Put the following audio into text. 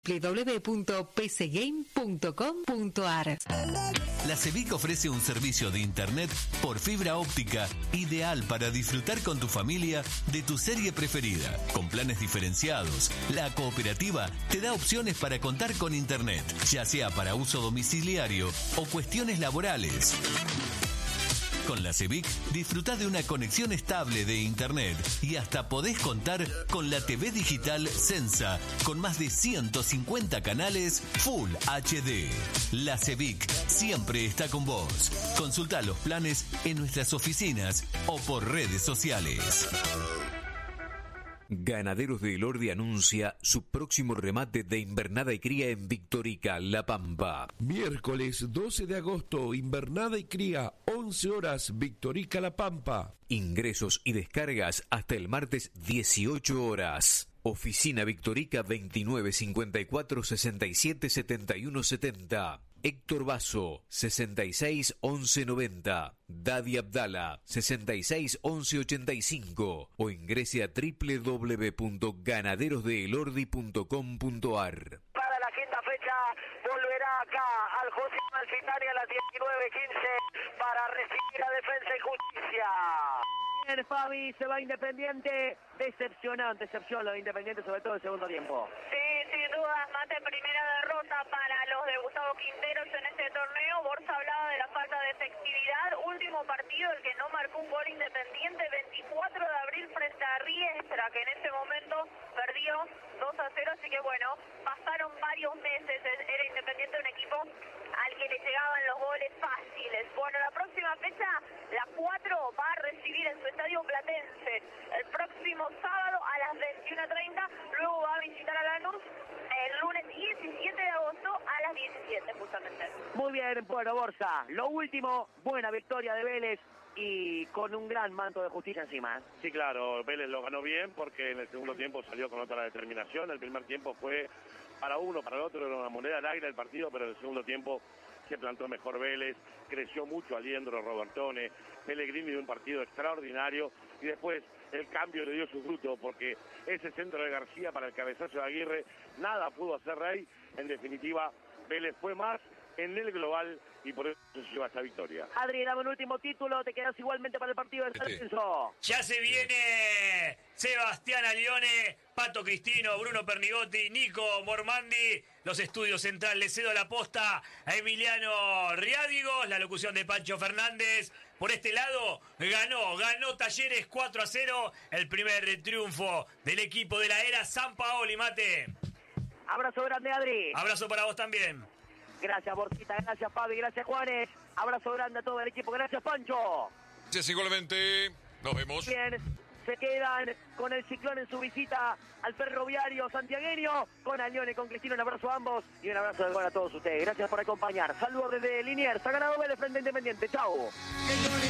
www.pcgame.com.ar. La CEVIC ofrece un servicio de internet por fibra óptica ideal para disfrutar con tu familia de tu serie preferida. Con planes diferenciados, la cooperativa te da opciones para contar con internet, ya sea para uso domiciliario o cuestiones laborales. Con la CEVIC disfrutá de una conexión estable de internet y hasta podés contar con la TV digital Sensa con más de 150 canales Full HD. La CEVIC siempre está con vos. Consultá los planes en nuestras oficinas o por redes sociales. Ganaderos de Elordi anuncia su próximo remate de invernada y cría en Victorica, La Pampa. Miércoles 12 de agosto, invernada y cría, 11 horas, Victorica, La Pampa. Ingresos y descargas hasta el martes 18 horas. Oficina Victorica 29 54 67 71 70. Héctor Basso, 66 11 90. Dadi Abdala, 66 11 85. O ingrese a www.ganaderosdeelordi.com.ar. Para la quinta fecha volverá acá al José Malfitani a las 19:15 para recibir a Defensa y Justicia. Bien, Fabi, se va Independiente. Decepción lo de Independiente, sobre todo el segundo tiempo. Sí, sin dudas, Mate, primera derrota para los de Gustavo Quinteros en este torneo. Borja hablaba de la falta de efectividad. Último partido, el que no marcó un gol Independiente, 24 de abril frente a Riestra, que en ese momento perdió 2-0. Así que bueno, pasaron varios meses. Era Independiente un equipo al que le llegaban los goles fáciles. Bueno, la próxima fecha, la 4, va a recibir en su estadio Platense el próximo sábado a las 21:30. Luego va a visitar a Lanús el lunes 17 de agosto a las 17 justamente. Muy bien, bueno, Borja, lo último, buena victoria de Vélez y con un gran manto de justicia encima. Sí, claro, Vélez lo ganó bien porque en el segundo tiempo salió con otra determinación. El primer tiempo fue para uno, para el otro, era una moneda al aire el partido, pero en el segundo tiempo se plantó mejor Vélez, creció mucho Aliendro, Robertone, Pellegrini de un partido extraordinario y después el cambio le dio su fruto porque ese centro de García para el cabezazo de Aguirre, nada pudo hacer Rey. En definitiva, Vélez fue más en el global y por eso se lleva esta victoria. Adri, dame un último título, te quedas igualmente para el partido del ascenso. Ya se viene Sebastián Alione, Pato Cristino, Bruno Pernigotti, Nico Mormandi, los estudios centrales. Le cedo la posta a Emiliano Riádigos, la locución de Pancho Fernández. Por este lado, ganó Talleres 4-0, el primer triunfo del equipo de la era San Paoli, Mate. Abrazo grande, Adri. Abrazo para vos también. Gracias, Borjita, gracias, Fabi, gracias, Juanes. Abrazo grande a todo el equipo, gracias, Pancho. Gracias igualmente, nos vemos. Bien, se quedan con el Ciclón en su visita al Ferroviario santiagueño, con Alione, con Cristino, un abrazo a ambos y un abrazo de gol a todos ustedes. Gracias por acompañar. Saludos desde Liniers, ha ganado Vélez frente a Independiente, chau.